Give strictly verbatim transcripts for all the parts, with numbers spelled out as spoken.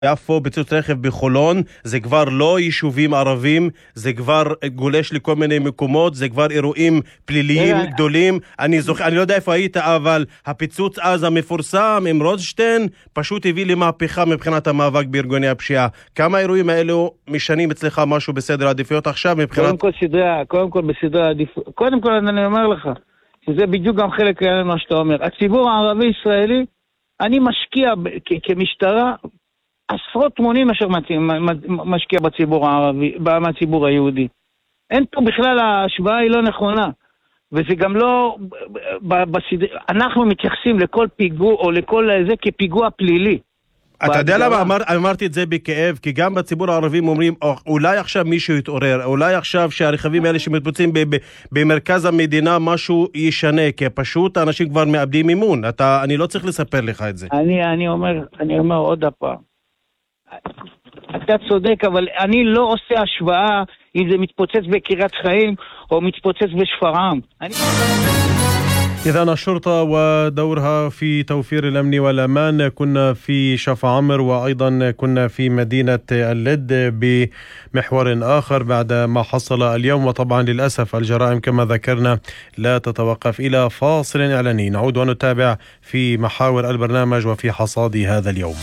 יפו, פיצוץ רכב בחולון, זה כבר לא יישובים ערבים, זה כבר גולש לכל מיני מקומות, זה כבר אירועים פליליים גדולים. אני זוכר, אני לא יודע איפה היית, אבל הפיצוץ אז המפורסם עם רוזשטיין פשוט הביא למהפכה מבחינת המאבק בארגוני הפשיעה. כמה האירועים האלו משנים אצלך משהו בסדר העדיפויות עכשיו מבחינת... קודם כל סדרי, קודם כל בסדרי העדיפויות, קודם כל אני אומר לך, שזה בדיוק גם חלק מה שאתה אומר. הציבור הערבי-ישראלי, אני משקיע כמשטרה עשרות מונים אשר משקיע בציבור הערבי, בציבור היהודי. אין פה בכלל, ההשוואה היא לא נכונה. וזה גם לא, בסדר, אנחנו מתייחסים לכל פיגוע או לכל זה כפיגוע פלילי. אתה יודע למה אמר, אמרתי את זה בכאב, כי גם בציבור הערבי אומרים, אולי עכשיו מישהו יתעורר, אולי עכשיו שהרכבים האלה שמתבוצעים במרכז המדינה משהו ישנה, כי פשוט האנשים כבר מאבדים אימון. אתה, אני לא צריך לספר לך את זה. אני, אני אומר, אני אומר עוד הפעם. אתה צודק, אבל אני לא עושה השוואה אם זה מתפוצץ בקריית חיים או מתפוצץ בשפרעם. אני... إذن الشرطة ودورها في توفير الأمن والأمان. كنا في شفا عمر وأيضا كنا في مدينة اللد بمحور آخر بعد ما حصل اليوم. وطبعا للأسف الجرائم كما ذكرنا لا تتوقف. إلى فاصل إعلاني نعود ونتابع في محاور البرنامج وفي حصاد هذا اليوم.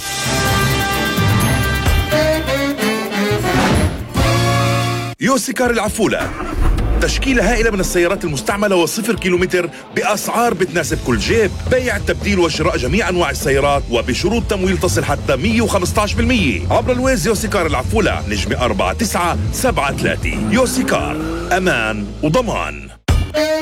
يوسيكار العفولة، تشكيلة هائلة من السيارات المستعملة وصفر كيلومتر بأسعار بتناسب كل جيب. بيع، تبديل وشراء جميع أنواع السيارات وبشروط تمويل تصل حتى مية وخمسة عشر بالمية عبر الويز. يوسيكار العفولة، نجمة أربعة تسعة سبعة ثلاثة. يوسيكار، أمان وضمان.